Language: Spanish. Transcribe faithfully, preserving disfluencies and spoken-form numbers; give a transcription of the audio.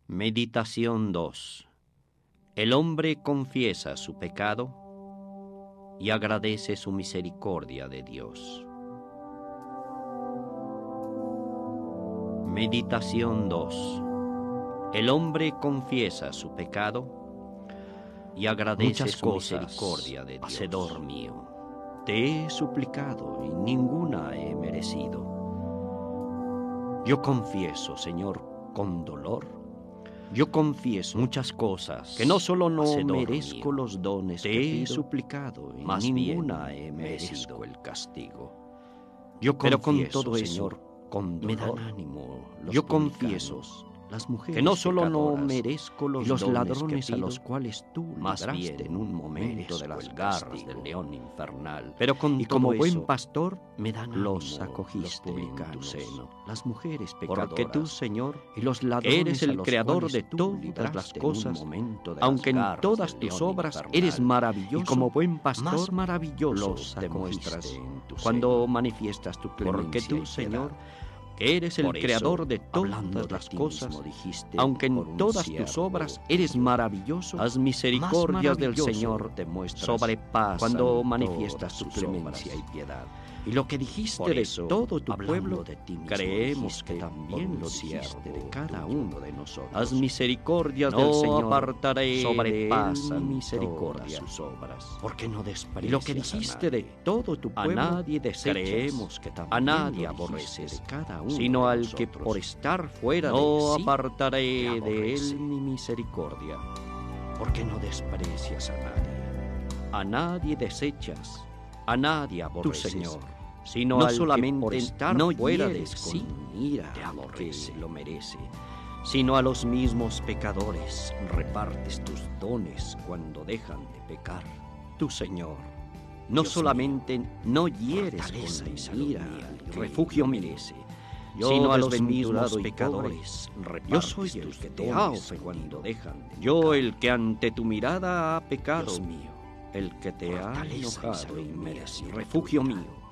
Meditación dos. El hombre confiesa su pecado y agradece su misericordia de Dios. Meditación dos. El hombre confiesa su pecado y agradece Muchas su cosas, misericordia de Dios. Hacedor mío, te he suplicado y ninguna he merecido. Yo confieso, Señor, con dolor. Yo confieso Muchas cosas que no solo no Hacedor merezco mío, los dones te que he pido, suplicado y más ninguna bien he merezco merecido el castigo. Yo Pero con confieso, todo eso, Señor, con me dan dolor. ánimo los Yo publicanos, confieso las mujeres que no solo no pecadoras, merezco los y los dones ladrones que a pido, los cuales tú más libraste bien en un momento merezco de las el garras castigo. del león infernal. Pero con y todo como buen eso, pastor me dan los ánimo acogiste los en tu publicanos, seno, las mujeres pecadoras, porque tú, Señor, y los que ladrones eres a el los creador cuales de tú todas libraste las en un cosas, momento de aunque las en garras todas del tus león obras infernal, eres maravilloso, y como buen pastor más maravilloso los te acogiste muestras en tu cuando seno. manifiestas tu clemencia. Porque tú, y piedad, Señor, que eres el por eso, creador de hablando todas de las ti cosas, mismo, dijiste, aunque por en un todas tus siervo obras eres tuyo, maravilloso, haz misericordias del maravilloso Señor, te muestras sobrepasan cuando manifiestas todas tu sus clemencia obras. y piedad. Y lo que dijiste Por de eso, todo tu hablando pueblo, de ti mismo, creemos dijiste, que por también un lo dijiste siervo de cada tuyo. uno de nosotros. Haz misericordias No del Señor, apartaré sobrepasan de él mi misericordia, todas sus obras. porque no desprecias Y lo que a dijiste de nadie. todo tu A pueblo, nadie desechas, creemos que también a nadie lo aborreces, dijiste de cada uno sino de al que nosotros. por estar fuera No de sí, apartaré te de aborrece. él mi misericordia. porque no desprecias a nadie. A nadie desechas, a nadie aborreces, Señor, sino no al solamente que por estar no fuera de hieres sí con ira te al aborrece, que lo merece, sino a los mismos pecadores repartes tus dones cuando dejan de pecar. Tu Señor, no Dios solamente no hieres fortaleza con y salud ira mía al al que refugio lo merece, Yo, sino a los desventurado mismos y pecadores pobre, repartes yo soy el tus que te dones ha ofendido. cuando dejan de Yo, pecar. el que ante tu mirada ha pecado, Dios mío, el que te ha fortaleza y enojado salud y mía, merecido, refugio tuya. mío,